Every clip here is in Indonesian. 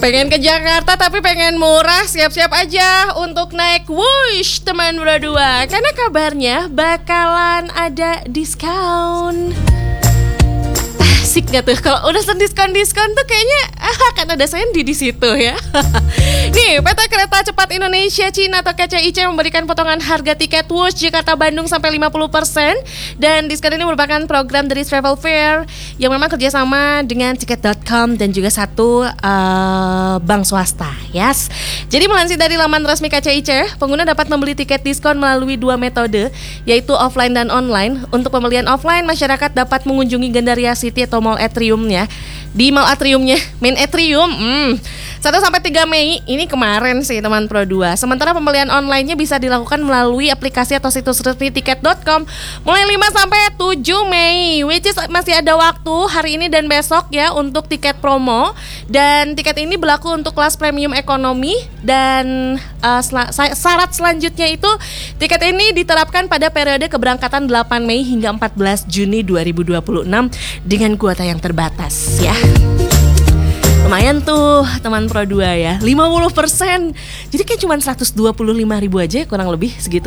Pengen ke Jakarta tapi pengen murah, siap-siap aja untuk naik Wush teman berdua. Karena kabarnya bakalan ada diskon. Asik gak tuh kalau udah diskon tuh kayaknya akan ada Sandy di situ ya. Nih, PT Kereta Cepat Indonesia Cina atau KCIC memberikan potongan harga tiket Wush Jakarta Bandung sampai 50%. Dan diskon ini merupakan program dari Travel Fair yang memang kerjasama dengan tiket.com dan juga satu bank swasta. Yes. Jadi melansir dari laman resmi KCIC, pengguna dapat membeli tiket diskon melalui dua metode, yaitu offline dan online. Untuk pembelian offline, masyarakat dapat mengunjungi Gandaria City atau Mall Atriumnya. Di Mall Atriumnya, Main Atrium 1-3 Mei, ini kemarin sih teman Pro 2. Sementara pembelian online-nya bisa dilakukan melalui aplikasi atau situs resmi tiket.com mulai 5-7 Mei, which is masih ada waktu hari ini dan besok ya untuk tiket promo. Dan tiket ini berlaku untuk kelas premium ekonomi. Dan syarat selanjutnya itu tiket ini diterapkan pada periode keberangkatan 8 Mei hingga 14 Juni 2026 dengan kuota yang terbatas ya. Lumayan tuh teman Pro 2 ya, 50%. Jadi kayak cuma 125.000 aja kurang lebih segitu.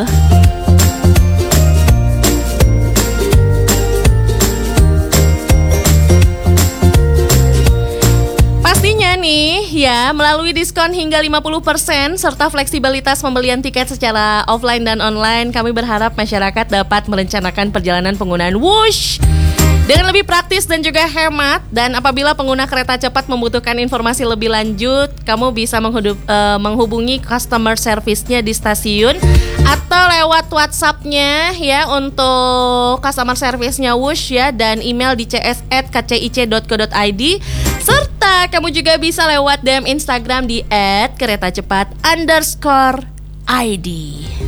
Pastinya nih ya, melalui diskon hingga 50% serta fleksibilitas pembelian tiket secara offline dan online, kami berharap masyarakat dapat merencanakan perjalanan penggunaan Wush dengan lebih praktis dan juga hemat. Dan apabila pengguna kereta cepat membutuhkan informasi lebih lanjut, kamu bisa menghubungi customer service-nya di stasiun atau lewat WhatsApp-nya ya untuk customer service-nya Wush ya, dan email di cs@kcic.co.id. Serta kamu juga bisa lewat DM Instagram di @keretacepat_id.